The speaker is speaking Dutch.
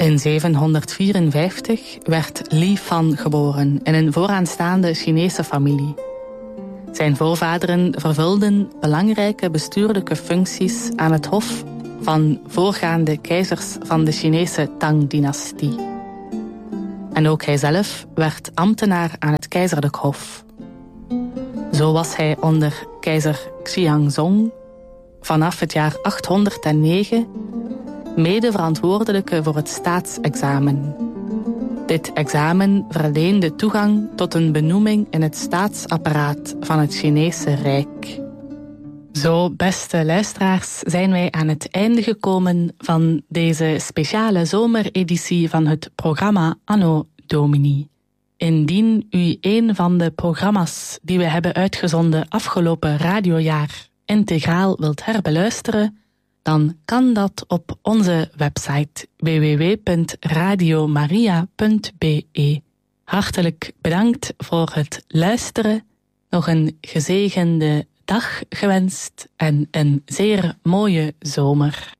In 754 werd Li Fan geboren in een vooraanstaande Chinese familie. Zijn voorvaderen vervulden belangrijke bestuurlijke functies aan het hof van voorgaande keizers van de Chinese Tang-dynastie. En ook hij zelf werd ambtenaar aan het keizerlijk hof. Zo was hij onder keizer Xianzong vanaf het jaar 809 mede verantwoordelijke voor het staatsexamen. Dit examen verleende toegang tot een benoeming in het staatsapparaat van het Chinese Rijk. Zo, beste luisteraars, zijn wij aan het einde gekomen van deze speciale zomereditie van het programma Anno Domini. Indien u een van de programma's die we hebben uitgezonden afgelopen radiojaar integraal wilt herbeluisteren, dan kan dat op onze website www.radiomaria.be. Hartelijk bedankt voor het luisteren. Nog een gezegende dag gewenst en een zeer mooie zomer.